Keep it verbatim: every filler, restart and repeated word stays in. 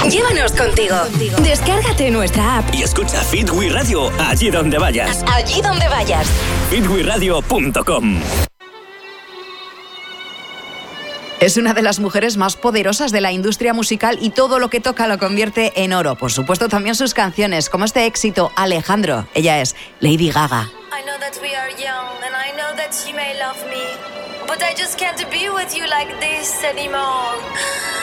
Llévanos contigo. Descárgate nuestra app y escucha Fit We Radio allí donde vayas. Allí donde vayas. fit we radio punto com. Es una de las mujeres más poderosas de la industria musical y todo lo que toca lo convierte en oro. Por supuesto, también sus canciones, como este éxito, Alejandro. Ella es Lady Gaga. I know that we are young and I know that you may love me, but I just can't be with you like this anymore.